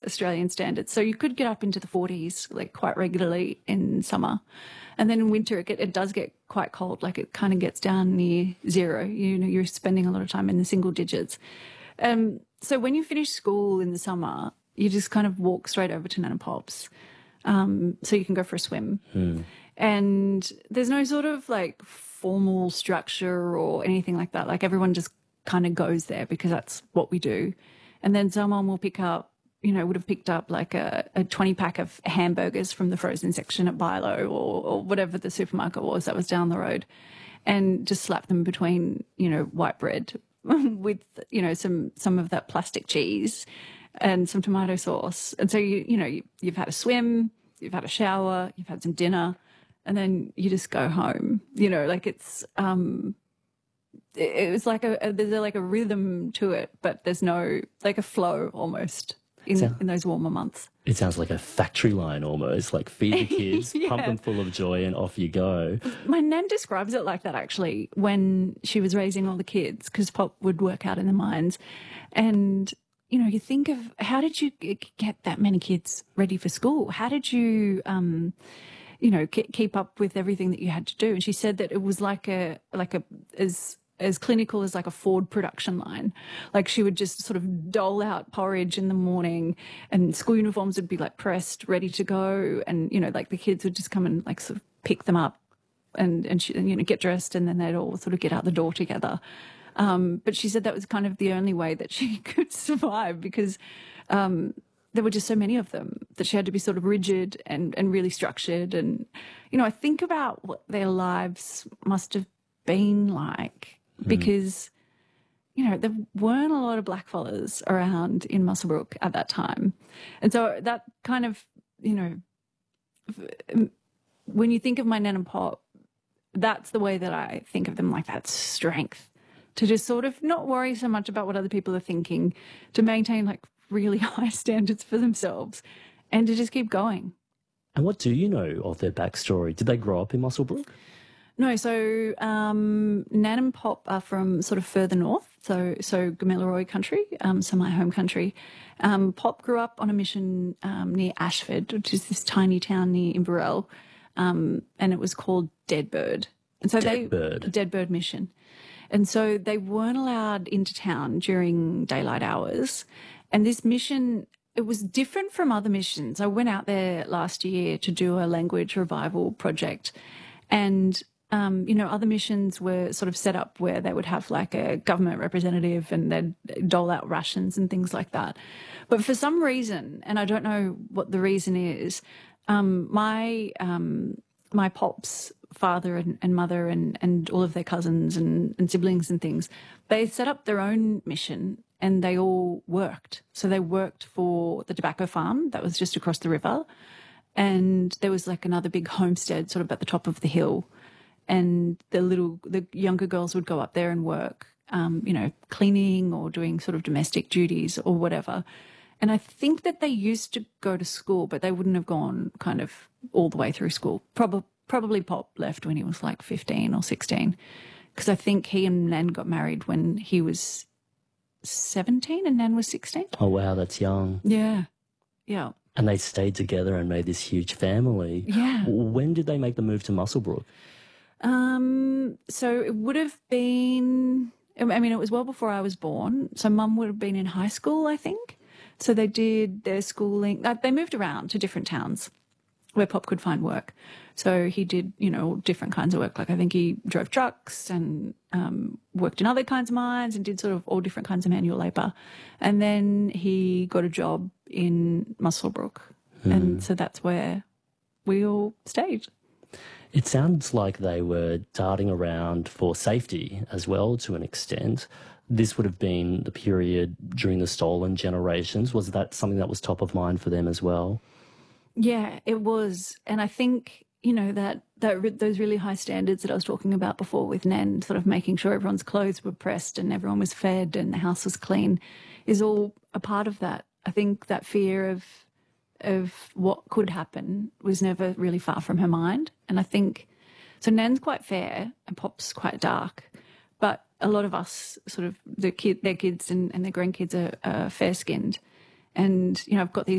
Australian standards. So you could get up into the 40s like quite regularly in summer. And then in winter, it does get quite cold. Like it kind of gets down near zero. You know, you're spending a lot of time in the single digits. So when you finish school in the summer, you just kind of walk straight over to Nan and Pop's. So you can go for a swim. And there's no sort of like formal structure or anything like that. Like everyone just kind of goes there because that's what we do. And then someone will pick up, you know, would have picked up like a 20-pack of hamburgers from the frozen section at Bilo or whatever the supermarket was that was down the road, and just slap them between, you know, white bread with, you know, some of that plastic cheese and some tomato sauce. And so, you've had a swim, you've had a shower, you've had some dinner, and then you just go home. You know, like it was like there's like a rhythm to it, but there's no, like a flow almost in those warmer months. It sounds like a factory line almost, like feed the kids, pump them full of joy, and off you go. My nan describes it like that, actually, when she was raising all the kids, because Pop would work out in the mines. And, you know, you think of, how did you get that many kids ready for school? How did you, you know, keep up with everything that you had to do? And she said that it was like as clinical as like a Ford production line. Like she would just sort of dole out porridge in the morning, and school uniforms would be like pressed, ready to go. And, you know, like the kids would just come and like sort of pick them up and she, you know, get dressed, and then they'd all sort of get out the door together. But she said that was kind of the only way that she could survive, because there were just so many of them that she had to be sort of rigid and really structured. And, you know, I think about what their lives must have been like, because, you know, there weren't a lot of blackfellas around in Muswellbrook at that time. And so that kind of, you know, when you think of my Nan and Pop, that's the way that I think of them, like that strength to just sort of not worry so much about what other people are thinking, to maintain like really high standards for themselves, and to just keep going. And what do you know of their backstory? Did they grow up in Muswellbrook? No, so Nan and Pop are from sort of further north, so Gamilaroi country, so my home country. Pop grew up on a mission near Ashford, which is this tiny town near Inverell, and it was called Deadbird. And so Deadbird Mission. And so they weren't allowed into town during daylight hours. And this mission, it was different from other missions. I went out there last year to do a language revival project, and you know, other missions were sort of set up where they would have like a government representative and they'd dole out rations and things like that. But for some reason, and I don't know what the reason is, my Pop's father and mother and all of their cousins and siblings and things, they set up their own mission, and they all worked. So they worked for the tobacco farm that was just across the river, and there was like another big homestead sort of at the top of the hill. And the younger girls would go up there and work, you know, cleaning or doing sort of domestic duties or whatever. And I think that they used to go to school, but they wouldn't have gone kind of all the way through school. Probably Pop left when he was like 15 or 16, because I think he and Nan got married when he was 17 and Nan was 16. Oh, wow, that's young. Yeah, yeah. And they stayed together and made this huge family. Yeah. When did they make the move to Muswellbrook? So it would have been, I mean, it was well before I was born. So Mum would have been in high school, I think. So they did their schooling. They moved around to different towns where Pop could find work. So he did, you know, different kinds of work. Like I think he drove trucks and worked in other kinds of mines and did sort of all different kinds of manual labour. And then he got a job in Muswellbrook. And so that's where we all stayed. It sounds like they were darting around for safety as well, to an extent. This would have been the period during the stolen generations. Was that something that was top of mind for them as well? Yeah, it was. And I think, you know, that those really high standards that I was talking about before with Nan, sort of making sure everyone's clothes were pressed and everyone was fed and the house was clean, is all a part of that. I think that fear of what could happen was never really far from her mind. And I think, so Nan's quite fair and Pop's quite dark, but a lot of us sort of, their kids and their grandkids are fair-skinned. And, you know, I've got these